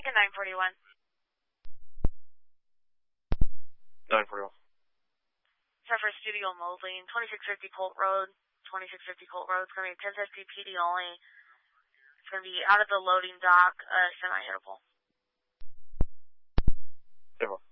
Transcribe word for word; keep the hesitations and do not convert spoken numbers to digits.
Lincoln nine forty-one. nine forty-one. Sorry for Studio Molding, twenty-six fifty Colt Road. twenty-six fifty Colt Road. It's going to be ten fifty P D only. It's going to be out of the loading dock, uh, semi-hittable. Zero.